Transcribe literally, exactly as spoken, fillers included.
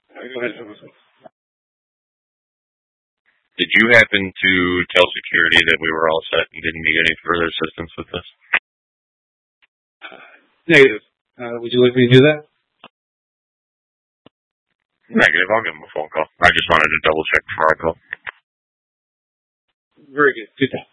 Go ahead. Did you happen to tell security that we were all set and didn't need any further assistance with this? Negative. Uh, would you like me to do that? Negative. I'll give him a phone call. I just wanted to double check before I call. Very good. Good job.